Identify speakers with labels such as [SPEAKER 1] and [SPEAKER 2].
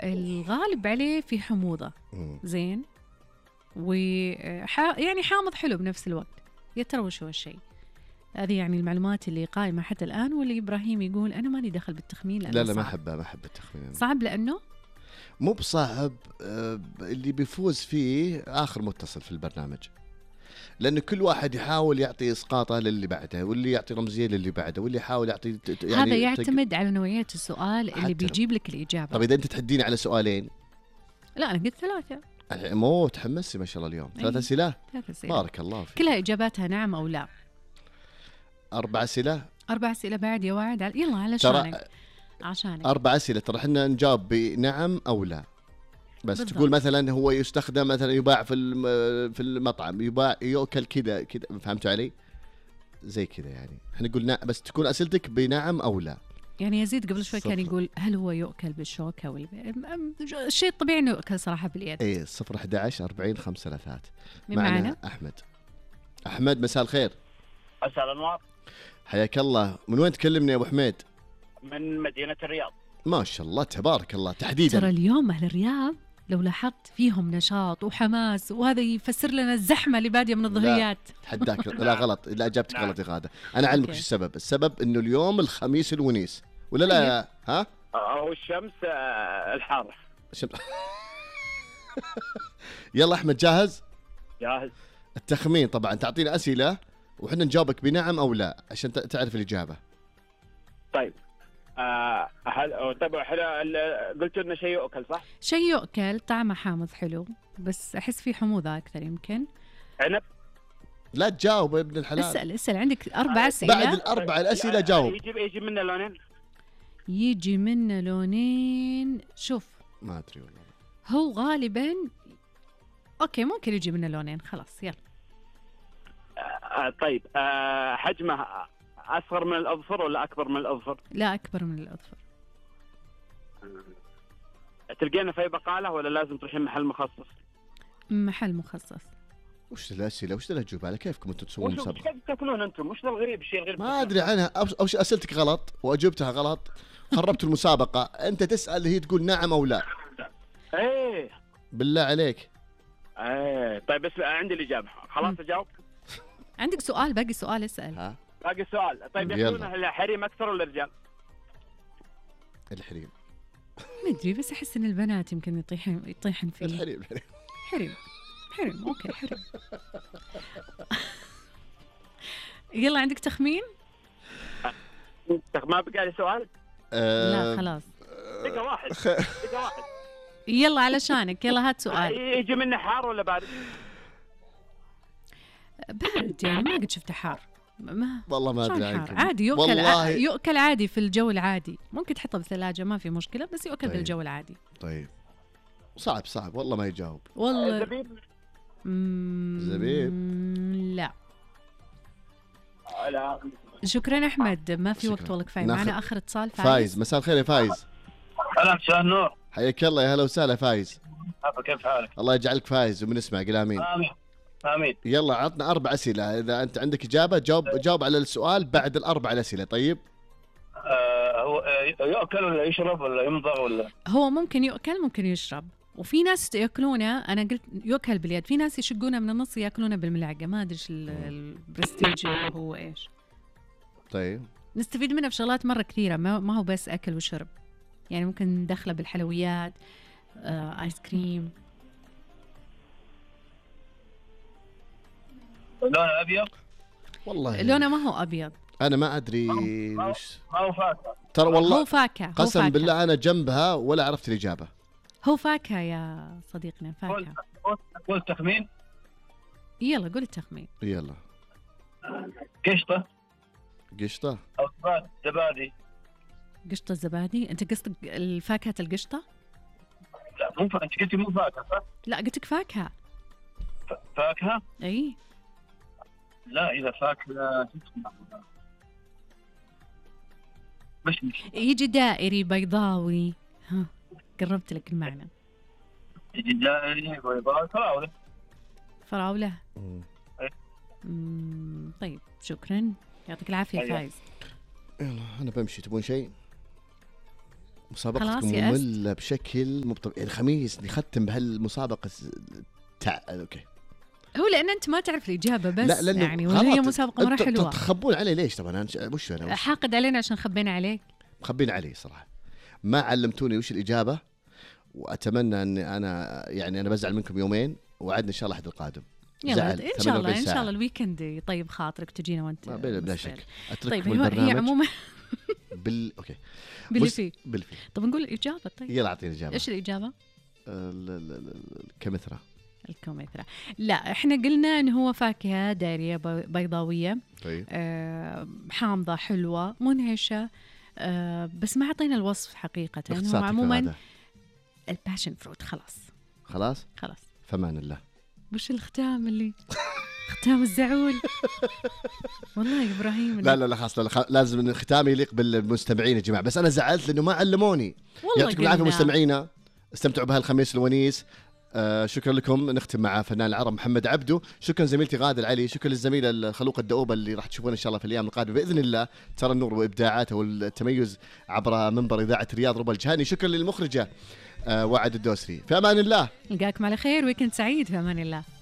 [SPEAKER 1] الغالب عليه في حموضة زين يعني حامض حلو بنفس الوقت. يا ترى وش هو الشيء؟ هذه يعني المعلومات اللي قائمة حتى الآن. واللي إبراهيم يقول أنا مالي دخل بالتخمين لأنه
[SPEAKER 2] لا
[SPEAKER 1] صعب.
[SPEAKER 2] ما أحب التخمين.
[SPEAKER 1] صعب لأنه
[SPEAKER 2] مو بصعب، اللي بيفوز فيه آخر متصل في البرنامج، لأن كل واحد يحاول يعطي إسقاطه للي بعده، واللي يعطي رمزية للي بعده، واللي يحاول يعطي
[SPEAKER 1] يعني هذا يعتمد على نوعية السؤال اللي بيجيب لك الإجابة.
[SPEAKER 2] طب إذا أنت تحديني على سؤالين.
[SPEAKER 1] لا أنا قلت 3.
[SPEAKER 2] مو تحمسي ما شاء الله اليوم. 3 أسئلة. بارك الله فيك.
[SPEAKER 1] كلها إجاباتها نعم أو لا.
[SPEAKER 2] 4 أسئلة.
[SPEAKER 1] 4 أسئلة بعد يا واعد. يلا علشانك. عشانك
[SPEAKER 2] 4 أسئلة ترى احنا نجاوب بنعم أو لا. بس بالضبط. تقول مثلا هو يستخدم مثلا يباع في المطعم، يباع يؤكل كذا، فهمتوا علي؟ زي كذا يعني احنا نقول بس تكون أسئلتك بنعم أو لا.
[SPEAKER 1] يعني يزيد قبل شوي كان يقول هل هو يؤكل بالشوكة الشيء الطبيعي انه يؤكل صراحة باليد.
[SPEAKER 2] ايه 011 40 5 3.
[SPEAKER 1] معنا
[SPEAKER 2] أحمد مساء الخير.
[SPEAKER 3] مساء الأنوار.
[SPEAKER 2] حياك الله. من وين تكلمني يا أبو حميد؟
[SPEAKER 3] من مدينة الرياض.
[SPEAKER 2] ما شاء الله تبارك الله. تحديدا
[SPEAKER 1] ترى اليوم أهل الرياض لو لاحظت فيهم نشاط وحماس، وهذا يفسر لنا الزحمة اللي بادية من الظهريات.
[SPEAKER 2] تحداك. لا غلط، لا أجابتك غلط يا غادة. أنا أعلمك وش السبب. السبب إنه اليوم الخميس الونيس ولا لا؟ ها؟
[SPEAKER 3] أو الشمس الحارة.
[SPEAKER 2] يلا أحمد جاهز؟
[SPEAKER 3] جاهز.
[SPEAKER 2] التخمين طبعا تعطينا أسئلة وحنا نجاوبك بنعم أو لا عشان تعرف الإجابة.
[SPEAKER 3] طيب طيب قلت إنه شيء يؤكل صح؟
[SPEAKER 1] شيء يؤكل طعمه حامض حلو، بس أحس فيه حموضة أكثر يمكن.
[SPEAKER 3] عنب.
[SPEAKER 2] لا تجاوب يا ابن الحلال.
[SPEAKER 1] اسأل عندك 4 أسئلة.
[SPEAKER 2] بعد ال4 الأسئلة جاوب.
[SPEAKER 3] يجي منه لونين.
[SPEAKER 1] يجي منه لونين. شوف
[SPEAKER 2] ما أدري والله.
[SPEAKER 1] هو غالبا أوكي ممكن يجي منه لونين. خلاص يلا.
[SPEAKER 3] طيب حجمه أصغر من الأظفر ولا أكبر من الأظفر؟
[SPEAKER 1] لا أكبر من الأظفر.
[SPEAKER 3] تلقينا في بقالة ولا لازم تروحين محل مخصص؟
[SPEAKER 1] محل مخصص.
[SPEAKER 2] وش الأسئلة؟ وش الأجوبة؟ على كيفكم أنتم تسوون مسابقة؟
[SPEAKER 3] وش تاكلون أنتم؟ وش الغريب؟ الشيء الغريب
[SPEAKER 2] ما أدري عنها. أو أسئلتك غلط وأجوبتها غلط، خربت المسابقة. أنت تسأل هي تقول نعم أو لا.
[SPEAKER 3] إيه
[SPEAKER 2] بالله عليك.
[SPEAKER 3] إيه طيب بس عندي الإجابة. خلاص أجاوب.
[SPEAKER 1] عندك سؤال؟ باقي سؤال اسأل.
[SPEAKER 3] باقي سؤال. طيب يأكلون الحريم أكثر ولا الرجال؟
[SPEAKER 2] الحريم.
[SPEAKER 1] ما أدري بس أحس إن البنات يمكن يطيحن فيه. حريم أوكي حريم. يلا عندك تخمين؟
[SPEAKER 3] ما بقى لي سؤال؟
[SPEAKER 1] لا خلاص.
[SPEAKER 3] دقيقة واحد.
[SPEAKER 1] يلا علشانك يلا هات سؤال.
[SPEAKER 3] يجي منه حار ولا بارد؟
[SPEAKER 1] بارد يعني ما قد شفته حار.
[SPEAKER 2] والله ما أدري عنكم.
[SPEAKER 1] عادي يؤكل عادي في الجو العادي. ممكن تحطه بالثلاجة ما في مشكلة، بس يؤكل بالجو العادي.
[SPEAKER 2] طيب صعب والله ما يجاوب.
[SPEAKER 1] والله
[SPEAKER 2] زبيب
[SPEAKER 1] لا. شكرا أحمد. ما في وقت والله كفاية. معنا آخر اتصال.
[SPEAKER 2] فايز مساء الخير يا فايز.
[SPEAKER 3] هلا مساء النور.
[SPEAKER 2] حياك الله. يا هلا وسهلا فايز.
[SPEAKER 3] كيف حالك؟
[SPEAKER 2] الله يجعلك فايز وبنسمع. قل آمين.
[SPEAKER 3] آمين.
[SPEAKER 2] يلا عطنا 4 أسئلة. إذا أنت عندك إجابة جاوب على السؤال بعد ال4 الأسئلة. طيب
[SPEAKER 3] هو يأكل ولا يشرب ولا يمضغ ولا؟
[SPEAKER 1] هو ممكن يأكل ممكن يشرب، وفي ناس يأكلونه. أنا قلت يأكل باليد، في ناس يشقونه من النص يأكلونه بالملعقة. ما أدري البرستيج هو إيش.
[SPEAKER 2] طيب
[SPEAKER 1] نستفيد منه في شغلات مرة كثيرة، ما هو بس أكل وشرب. يعني ممكن ندخله بالحلويات، آيس كريم.
[SPEAKER 3] لونه أبيض؟
[SPEAKER 2] والله
[SPEAKER 1] لونه ما هو أبيض.
[SPEAKER 2] أنا ما أدري وش.
[SPEAKER 3] هو فاكهة
[SPEAKER 2] ترى والله
[SPEAKER 1] هو فاكهة.
[SPEAKER 2] قسم بالله أنا جنبها ولا عرفت الإجابة.
[SPEAKER 1] هو فاكهة يا صديقنا. فاكهة.
[SPEAKER 3] قول تخمين.
[SPEAKER 1] يلا قول التخمين.
[SPEAKER 2] يلا.
[SPEAKER 3] قشطة أو زبادي.
[SPEAKER 1] قشطة زبادي. أنت قصدك الفاكهة القشطة؟
[SPEAKER 3] لا مو أنت قلتي مو فاكهة صح؟
[SPEAKER 1] لا قلتك فاكهة.
[SPEAKER 3] فاكهة؟
[SPEAKER 1] أي
[SPEAKER 3] لا إذا فاكهة مش
[SPEAKER 1] يجي دائري بيضاوي. ها قربت لك المعنى.
[SPEAKER 3] يجي دائري بيضاوي.
[SPEAKER 1] فراولة. طيب شكرا يعطيك العافية. فايز.
[SPEAKER 2] يلا أنا بمشي. تبون شيء؟ مسابقتكم
[SPEAKER 1] يأست؟
[SPEAKER 2] مملة بشكل يعني خميس نختم بهالمسابقة اوكي.
[SPEAKER 1] هو لأن أنت ما تعرف الإجابة بس
[SPEAKER 2] لا
[SPEAKER 1] يعني وهي مسابقة مرة حلوة.
[SPEAKER 2] تخبون علي ليش طبعا؟ أنا وش
[SPEAKER 1] حاقد علينا عشان خبينا عليك؟
[SPEAKER 2] مخبين علي صراحة، ما علمتوني وش الإجابة، وأتمنى أني أنا بزعل منكم يومين، وعدنا إن شاء الله الأحد القادم.
[SPEAKER 1] يلا إن شاء الله الويكند يطيب خاطرك تجينا وأنت
[SPEAKER 2] بلا شك.
[SPEAKER 1] طيب هي عموما
[SPEAKER 2] أوكي
[SPEAKER 1] باللي فيه.
[SPEAKER 2] بالفي.
[SPEAKER 1] طب نقول الإجابة. طيب
[SPEAKER 2] يلا أعطيني الإجابة.
[SPEAKER 1] إيش الإجابة؟
[SPEAKER 2] الكمثرى.
[SPEAKER 1] لا إحنا قلنا إنه هو فاكهة دارية بيضاوية.
[SPEAKER 2] طيب.
[SPEAKER 1] حامضة حلوة منهشة. بس ما أعطينا الوصف حقيقة. هو عموما الباشن فروت. خلاص
[SPEAKER 2] فمان الله.
[SPEAKER 1] وش الختام اللي ختام الزعول؟ والله يا إبراهيم
[SPEAKER 2] لا خلاص لازم الختام يليق بالمستمعين يا جماعة. بس أنا زعلت لأنه ما علموني. يعطيكم العافية مستمعينا، استمتعوا بهالخميس الونيس. شكرا لكم. نختم مع فنان العرب محمد عبده. شكرا زميلتي غادة علي. شكرا للزميلة الخلوقة الدؤوبة اللي راح تشوفون إن شاء الله في الأيام القادمة بإذن الله ترى النور وإبداعاته والتميز عبر منبر إذاعة رياض ربى الجهاني. شكرا للمخرجة وعد الدوسري. في أمان الله.
[SPEAKER 1] نلقاكم على خير. ويكند سعيد. في أمان الله.